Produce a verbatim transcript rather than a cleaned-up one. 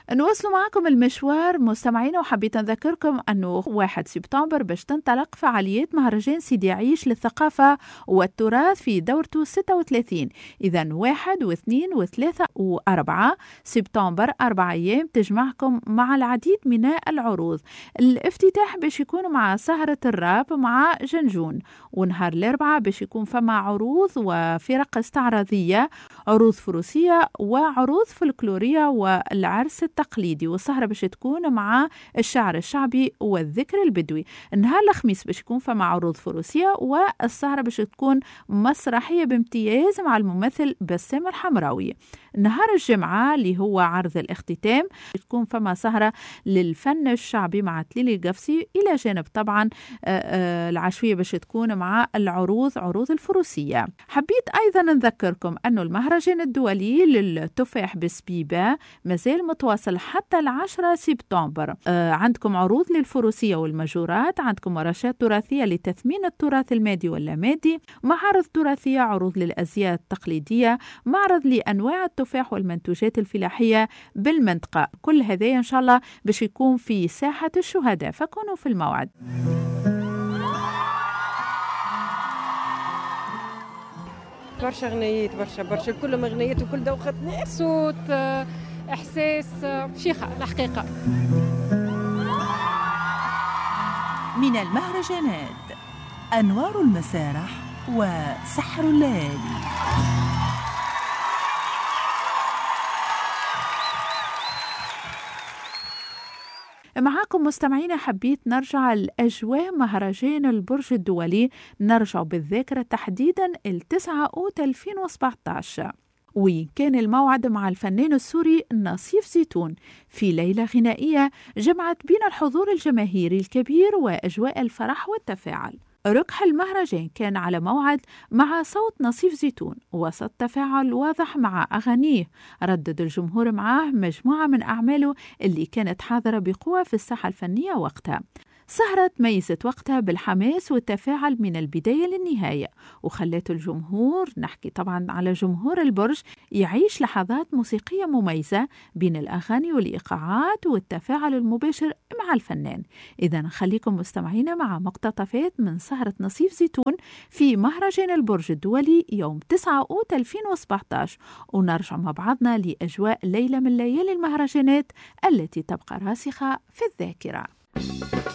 نواصل معكم المشوار مستمعين، وحبيت نذكركم أنه واحد سبتمبر باش تنطلق فعاليات مهرجان سيدي عيش للثقافة والتراث في دورته ستة وثلاثين. إذن واحد واثنين وثلاثة وأربعة سبتمبر، أربع أيام تجمعكم مع العديد من العروض. الافتتاح باش يكون مع سهرة الراب مع جنجون، ونهار الأربعاء باش يكون فما عروض وفرق استعراضية، عروض فروسية وعروض فلكلورية والعرس التقليدي، والسهرة باش تكون مع الشعر الشعبي والذكر البدوي. النهار الخميس باش يكون فما عروض فروسية، والسهرة باش تكون مسرحية بامتياز مع الممثل بسام الحمراوي. نهار الجمعة اللي هو عرض الاختتام تكون فما سهرة للفن الشعبي مع تليلي القفصي، إلى جانب طبعا العشوية باش تكون مع العروض عروض الفروسية. حبيت أيضا نذكركم أنه المهرجان الدولي للتفاح بسبيبة مازال متواصل حتى العشرة سبتمبر. آه عندكم عروض للفروسية والمجورات، عندكم ورشات تراثية لتثمين التراث المادي واللامادي، معارض تراثية، عروض للأزياء التقليدية، معرض لأنواع التفاح والمنتوجات الفلاحية بالمنطقة. كل هذا إن شاء الله باش يكون في ساحة الشهداء، فكونوا في الموعد. برشا غنيات، برشا برشا كلهم غنيات وكل دوختنا صوت، إحساس، شيخة الحقيقة. من المهرجانات أنوار المسارح وسحر الليالي. معاكم مستمعين، حبيت نرجع لأجواء مهرجان البرج الدولي، نرجع بالذاكرة تحديدا التسعة أوت ألفين وسبعة عشر، وكان الموعد مع الفنان السوري نصيف زيتون في ليلة غنائية جمعت بين الحضور الجماهيري الكبير وأجواء الفرح والتفاعل. ركح المهرجان كان على موعد مع صوت نصيف زيتون، وسط تفاعل واضح مع أغانيه، ردد الجمهور معاه مجموعة من أعماله اللي كانت حاضرة بقوة في الساحة الفنية وقتها. سهرة تميزت وقتها بالحماس والتفاعل من البداية للنهاية، وخلت الجمهور، نحكي طبعا على جمهور البرج، يعيش لحظات موسيقية مميزة بين الأغاني والإيقاعات والتفاعل المباشر مع الفنان. إذن خليكم مستمعين مع مقتطفات من سهرة نصيف زيتون في مهرجان البرج الدولي يوم تسعة أوت ألفين وسبعة عشر، ونرجع مع بعضنا لأجواء ليلة من ليالي المهرجانات التي تبقى راسخة في الذاكرة.